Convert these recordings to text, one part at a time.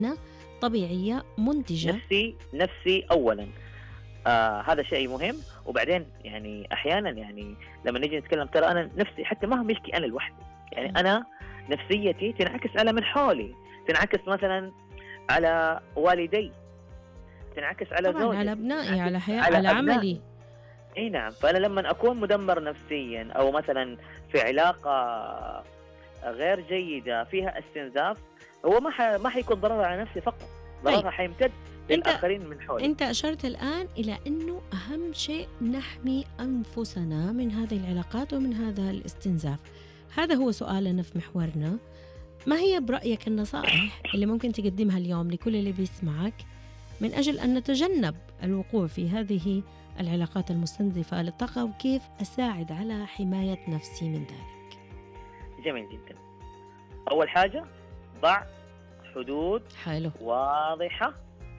طبيعية منتجة. نفسي أولا. هذا شيء مهم. وبعدين يعني أحيانا يعني لما نيجي نتكلم ترى أنا نفسي حتى ما هو ملكي أنا لوحدي، يعني أنا نفسيتي تنعكس على من حولي، تنعكس مثلا على والدي، تنعكس على طبعا زوجتي، على أبنائي، على حياة، على على عملي. أبنائي. اي نعم. فانا لما اكون مدمر نفسيا او مثلا في علاقه غير جيده فيها استنزاف، هو ما حيكون ضرر على نفسي فقط، طيب ضررها حيمتد أنت للاخرين من حولي. أنت أشرت الآن إلى أنه أهم شيء نحمي أنفسنا من هذه العلاقات ومن هذا الاستنزاف. هذا هو سؤالنا في محورنا. ما هي برأيك النصائح اللي ممكن تقدمها اليوم لكل اللي بيسمعك من أجل أن نتجنب الوقوع في هذه العلاقات المستنزفة للطاقة، وكيف أساعد على حماية نفسي من ذلك؟ جميل جدا. اول حاجه ضع حدود حلو. واضحه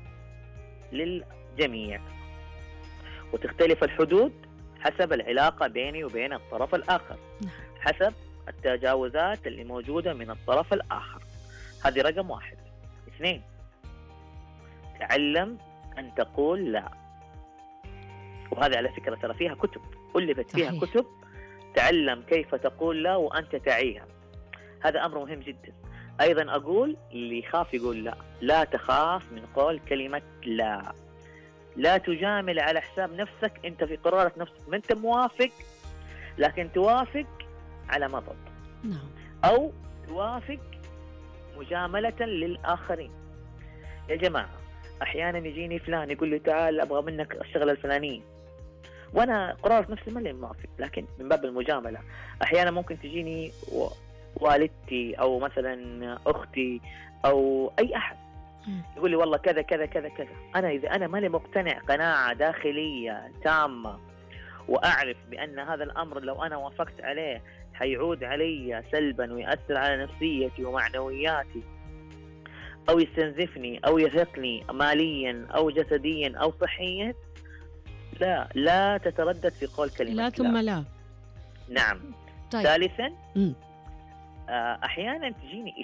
للجميع، وتختلف الحدود حسب العلاقه بيني وبين الطرف الاخر، حسب التجاوزات اللي موجوده من الطرف الاخر. هذه رقم 1. 2، تعلم أن تقول لا. وهذا على فكرة ترى فيها كتب، ألفت فيها كتب تعلم كيف تقول لا وأنت تعيها. هذا أمر مهم جدا. أيضا أقول اللي يخاف يقول لا، لا تخاف من قول كلمة لا. لا تجامل على حساب نفسك، أنت في قرارة نفسك ما أنت موافق، لكن توافق على مضض، أو توافق مجاملة للآخرين. يا جماعة أحيانا يجيني فلان يقول لي تعال أبغى منك الشغلة الفلانية، وأنا قرارة نفسي ما لي موافق، لكن من باب المجاملة. أحيانا ممكن تجيني والدتي أو مثلا أختي أو أي أحد يقول لي والله كذا كذا كذا كذا. أنا إذا أنا ماني مقتنع قناعة داخلية تامة وأعرف بأن هذا الأمر لو أنا وافقت عليه حيعود علي سلبا ويأثر على نفسيتي ومعنوياتي، أو يستنزفني أو يرهقني ماليا أو جسديا أو صحيا، لا تتردد في قول كلمة لا ثم لا. نعم. طيب. ثالثا أحيانا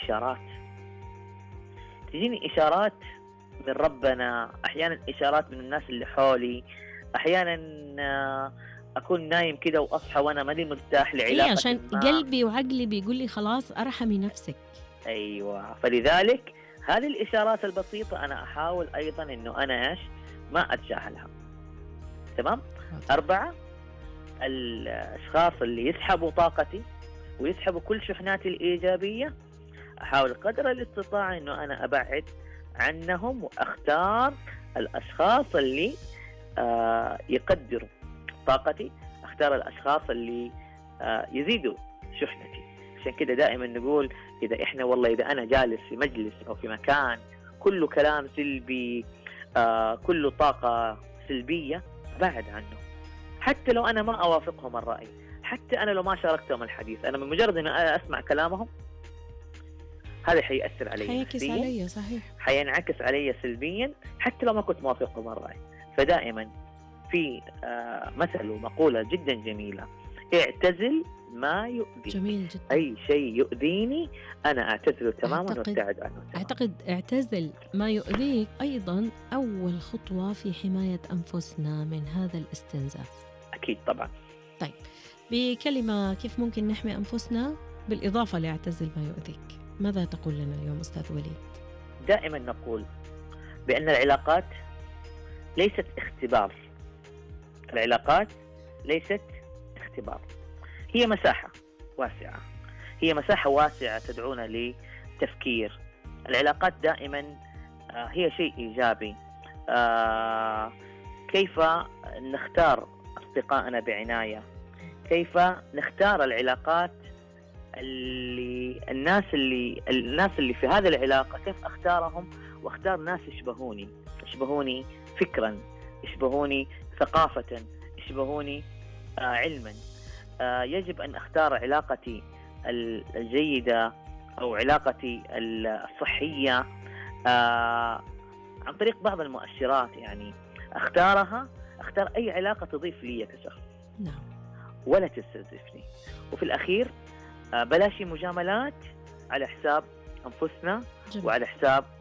تجيني إشارات من ربنا، أحيانا إشارات من الناس اللي حولي، أحيانا أكون نايم كده وأصحى وأنا ماني مرتاح لعلاقة عشان قلبي وعقلي بيقول لي خلاص أرحمي نفسك. أيوة. فلذلك هذه الإشارات البسيطة أنا أحاول أيضا أنه أنا ما أتجاهلها. تمام. 4، الأشخاص اللي يسحبوا طاقتي ويسحبوا كل شحناتي الإيجابية، أحاول قدر الاستطاعة أنه أنا أبعد عنهم وأختار الأشخاص اللي يقدروا طاقتي، أختار الأشخاص اللي يزيدوا شحنتي. عشان كده دائما نقول إذا أنا جالس في مجلس أو في مكان كله كلام سلبي، كله طاقة سلبية، أبعد عنه. حتى لو أنا ما أوافقهم الرأي، حتى أنا لو ما شاركتهم الحديث، أنا من مجرد أن أنا أسمع كلامهم هذا حيأثر علي، حينعكس علي. صحيح، حينعكس علي سلبيا حتى لو ما كنت موافقهم الرأي. فدائما في مثل ومقولة جدا جميلة: اعتزل ما يؤذيك. جميل جدا. أي شيء يؤذيني أنا أعتزله تماما وابتعد عنه تماما. أعتقد اعتزل ما يؤذيك أيضا أول خطوة في حماية أنفسنا من هذا الاستنزاف. أكيد طبعا. طيب، بكلمة كيف ممكن نحمي أنفسنا بالإضافة لاعتزل ما يؤذيك؟ ماذا تقول لنا اليوم أستاذ وليد؟ دائما نقول بأن العلاقات ليست اختبار. العلاقات ليست اختبار، هي مساحة واسعة، هي مساحة واسعة تدعونا لتفكير. العلاقات دائما هي شيء إيجابي. كيف نختار أصدقائنا بعناية، كيف نختار العلاقات الناس اللي في هذه العلاقة، كيف أختارهم وأختار ناس يشبهوني فكرا، يشبهوني ثقافة، يشبهوني علما. يجب أن أختار علاقتي الجيدة أو علاقتي الصحية عن طريق بعض المؤشرات، يعني أختار أي علاقة تضيف لي كشخص. نعم. ولا تستنزفني. وفي الأخير بلاش مجاملات على حساب أنفسنا. جميل. وعلى حساب